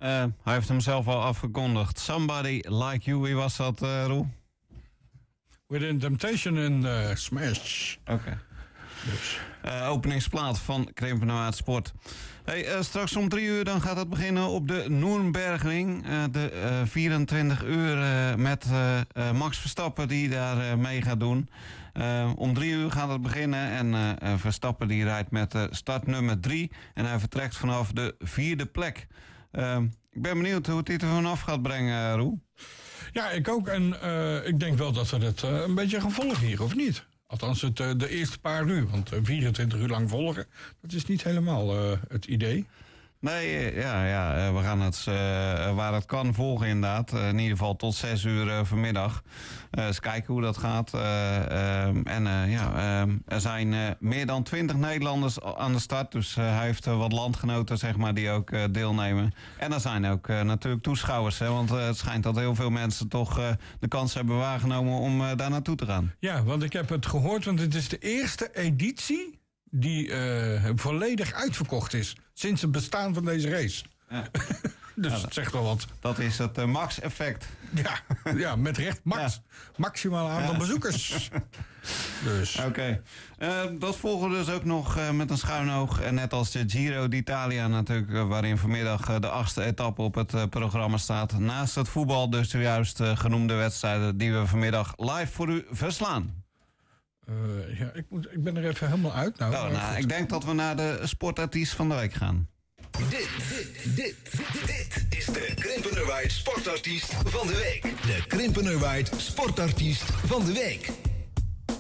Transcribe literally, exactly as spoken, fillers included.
Uh, hij heeft hem zelf al afgekondigd. Somebody Like You, wie was dat, uh, Roel? Within Temptation en uh, Smash. Oké. Okay. Dus. Uh, openingsplaat van Krimpenerwaard Sport. Hey, uh, straks om drie uur dan gaat het beginnen op de Nürnbergring. Uh, de uh, vierentwintig uur uh, met uh, uh, Max Verstappen die daar uh, mee gaat doen. Uh, om drie uur gaat het beginnen en uh, uh, Verstappen die rijdt met uh, start nummer drie. En hij vertrekt vanaf de vierde plek. Uh, ik ben benieuwd hoe het dit er vanaf gaat brengen, Roel. Ja, ik ook. En uh, ik denk wel dat we het uh, een beetje gaan volgen hier, of niet? Althans, het, uh, de eerste paar uur. Want uh, vierentwintig uur lang volgen, dat is niet helemaal uh, het idee. Nee, ja, ja, we gaan het uh, waar het kan volgen inderdaad. Uh, in ieder geval tot zes uur uh, vanmiddag. Uh, eens kijken hoe dat gaat. Uh, uh, en uh, ja, uh, er zijn uh, meer dan twintig Nederlanders aan de start. Dus uh, hij heeft uh, wat landgenoten zeg maar, die ook uh, deelnemen. En er zijn ook uh, natuurlijk toeschouwers. Hè, want uh, het schijnt dat heel veel mensen toch uh, de kans hebben waargenomen om uh, daar naartoe te gaan. Ja, want ik heb het gehoord, want het is de eerste editie die uh, volledig uitverkocht is sinds het bestaan van deze race. Ja. Dus ja, het zegt wel wat. Dat is het uh, Max-effect. Ja, ja, met recht Max. Ja. Maximaal aantal ja. bezoekers. Dus. Oké. Okay. Uh, dat volgen we dus ook nog uh, met een schuin oog. En net als de Giro d'Italia natuurlijk, uh, waarin vanmiddag uh, de achtste etappe op het uh, programma staat. Naast het voetbal dus zojuist uh, genoemde wedstrijden die we vanmiddag live voor u verslaan. Uh, ja, ik, moet, ik ben er even helemaal uit. Nou, oh, nou, ik denk dat we naar de sportartiest van de week gaan. Dit, dit, dit, dit is de Krimpenerwaard sportartiest van de week. De Krimpenerwaard sportartiest van de week.